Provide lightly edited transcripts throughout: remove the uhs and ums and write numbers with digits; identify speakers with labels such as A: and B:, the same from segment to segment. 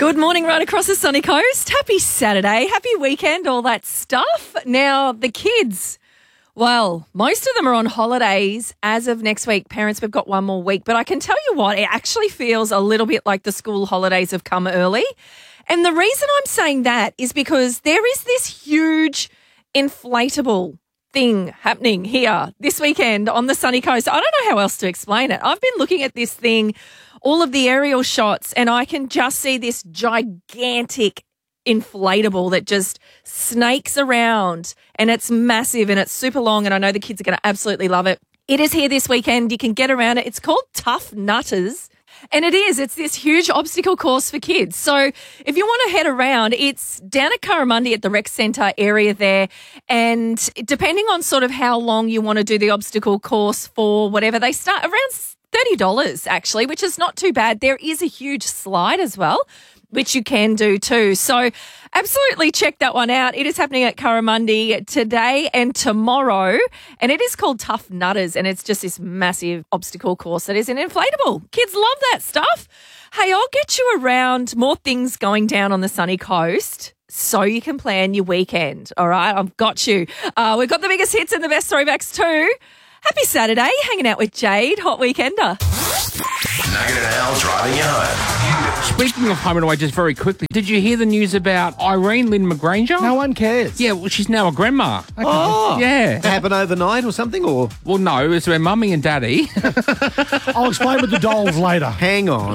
A: Good morning right across the sunny coast. Happy Saturday, happy weekend, all that stuff. Now, the kids, well, most of them are on holidays as of next week. Parents, we've got one more week. But I can tell you what, it actually feels a little bit like the school holidays have come early. And the reason I'm saying that is because there is this huge inflatable thing happening here this weekend on the sunny coast. I don't know how else to explain it. I've been looking at this thing, all of the aerial shots, and I can just see this gigantic inflatable that just snakes around, and it's massive and it's super long, and I know the kids are going to absolutely love it. It is here this weekend. You can get around it. It's called Tough Nutters. And it's this huge obstacle course for kids. So if you want to head around, it's down at Currimundi at the rec centre area there. And depending on sort of how long you want to do the obstacle course for, whatever, they start around $30 actually, which is not too bad. There is a huge slide as well, which you can do too. So absolutely check that one out. It is happening at Currimundi today and tomorrow, and it is called Tough Nutters, and it's just this massive obstacle course that is an inflatable. Kids love that stuff. Hey, I'll get you around more things going down on the sunny coast so you can plan your weekend, all right? I've got you. We've got the biggest hits and the best throwbacks too. Happy Saturday, hanging out with Jade, Hot Weekender.
B: Nugget and Al driving you home.
C: Speaking of home and away, just very quickly, did you hear the news about Irene Lynn McGranger?
D: No one cares.
C: Yeah, well, she's now a grandma.
D: Okay. Oh,
C: yeah.
D: It happened overnight or something, or?
C: Well, no, it's her mummy and daddy.
E: I'll explain with the dolls later.
D: Hang on.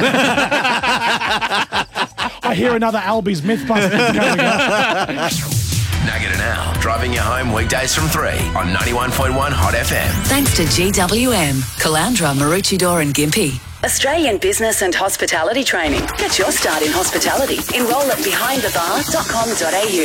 E: I hear another Albies Mythbusters coming up.
B: Nugget and Al driving you home weekdays from 3 on 91.1 Hot FM.
F: Thanks to GWM, Calandra, Maroochydore and Gympie. Australian Business and Hospitality Training. Get your start in hospitality. Enrol at behindthebar.com.au.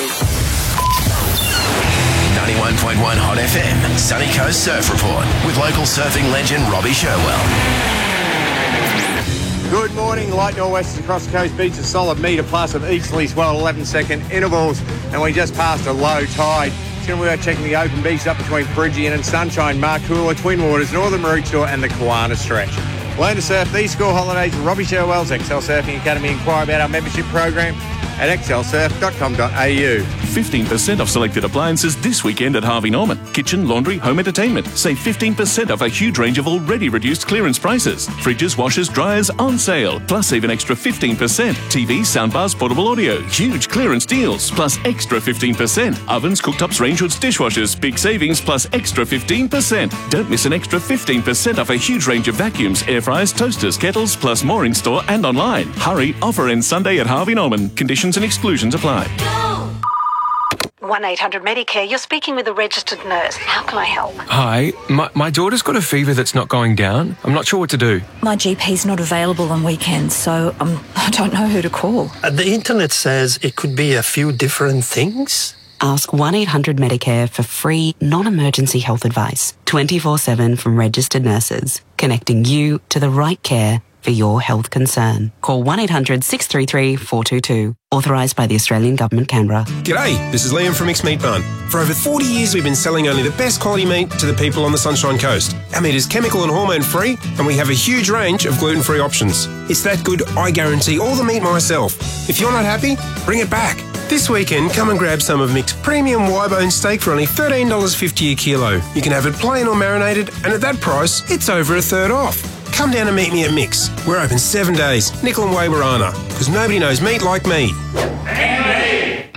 B: 91.1 Hot FM, Sunny Coast Surf Report with local surfing legend Robbie Sherwell.
G: Good morning. Light nor'westers across the coast beach, a solid metre plus of easterly swell at 11-second intervals, and we just passed a low tide. It's going to be about checking the open beach up between Bridgian and Sunshine, Marcoola, Twin Waters, Northern Maroochydore and the Kawana stretch. Learn to surf these school holidays with Robbie Sherwell's Excel Surfing Academy. Inquire about our membership program at excelsurf.com.au.
H: 15% off selected appliances this weekend at Harvey Norman. Kitchen, laundry, home entertainment. Save 15% off a huge range of already reduced clearance prices. Fridges, washers, dryers on sale. Plus save an extra 15%. TVs, soundbars, portable audio. Huge clearance deals. Plus extra 15%. Ovens, cooktops, range hoods, dishwashers. Big savings plus extra 15%. Don't miss an extra 15% off a huge range of vacuums, air fryers, toasters, kettles, plus more in store and online. Hurry, offer ends Sunday at Harvey Norman. Conditions and exclusions apply.
I: 1-800-Medicare, you're speaking with a registered nurse. How can I help?
J: Hi, my daughter's got a fever that's not going down. I'm not sure what to do.
K: My GP's not available on weekends, so I don't know who to call.
L: The internet says it could be a few different things.
M: Ask 1-800-Medicare for free, non-emergency health advice. 24/7 from registered nurses, connecting you to the right care for your health concern. Call 1-800-633-422. Authorised by the Australian Government, Canberra.
N: G'day, this is Liam from Mixed Meat Barn. For over 40 years we've been selling only the best quality meat to the people on the Sunshine Coast. Our meat is chemical and hormone free, and we have a huge range of gluten-free options. It's that good, I guarantee all the meat myself. If you're not happy, bring it back. This weekend, come and grab some of Mick's premium Y-bone steak for only $13.50 a kilo. You can have it plain or marinated, and at that price, it's over a third off. Come down and meet me at Mick's. We're open 7 days, Nickel and Wawarana, because nobody knows meat like me.